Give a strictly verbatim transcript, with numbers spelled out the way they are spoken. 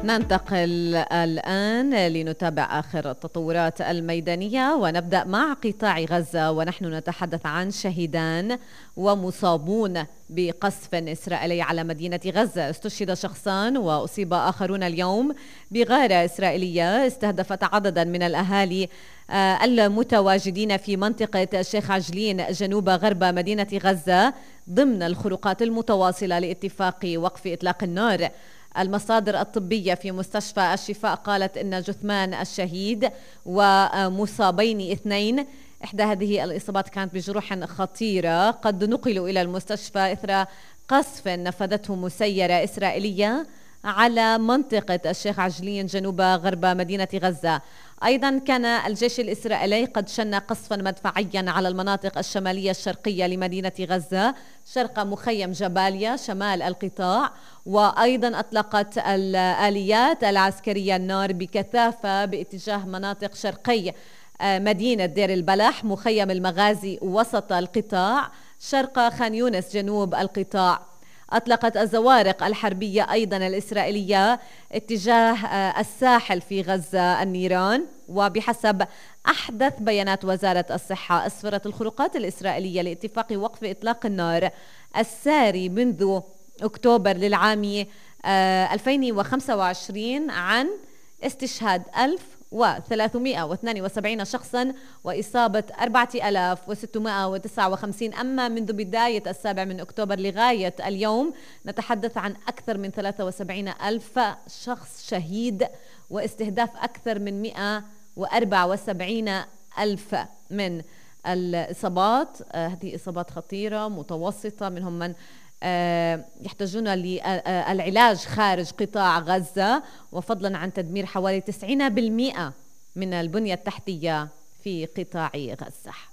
ننتقل الآن لنتابع آخر التطورات الميدانية ونبدأ مع قطاع غزة، ونحن نتحدث عن شهيدان ومصابون بقصف إسرائيلي على مدينة غزة. استشهد شخصان وأصيب آخرون اليوم بغارة إسرائيلية استهدفت عددا من الأهالي المتواجدين في منطقة الشيخ عجلين جنوب غرب مدينة غزة ضمن الخروقات المتواصلة لاتفاق وقف إطلاق النار. المصادر الطبية في مستشفى الشفاء قالت إن جثمان الشهيد ومصابين اثنين، إحدى هذه الإصابات كانت بجروح خطيرة، قد نقلوا إلى المستشفى إثر قصف نفذته مسيرة إسرائيلية على منطقة الشيخ عجلين جنوب غرب مدينة غزة. أيضا كان الجيش الإسرائيلي قد شن قصفا مدفعيا على المناطق الشمالية الشرقية لمدينة غزة شرق مخيم جباليا شمال القطاع، وأيضا أطلقت الآليات العسكرية النار بكثافة باتجاه مناطق شرقي مدينة دير البلح مخيم المغازي وسط القطاع شرق خان يونس جنوب القطاع. أطلقت الزوارق الحربية أيضا الإسرائيلية اتجاه الساحل في غزة النيران. وبحسب أحدث بيانات وزارة الصحة أسفرت الخروقات الإسرائيلية لاتفاق وقف إطلاق النار الساري منذ أكتوبر للعام ألفين وخمسة وعشرين عن استشهاد ألف وثلاثمائة واثنين وسبعين شخصا وإصابة أربعة آلاف وستمائة وتسعة وخمسين. أما منذ بداية السابع من أكتوبر لغاية اليوم نتحدث عن أكثر من ثلاثة وسبعين ألف شخص شهيد واستهداف أكثر من مائة وأربعة وسبعين ألف من الإصابات. آه هذه إصابات خطيرة متوسطة، منهم من آه يحتاجون للعلاج خارج قطاع غزة، وفضلا عن تدمير حوالي تسعين بالمئة من البنية التحتية في قطاع غزة.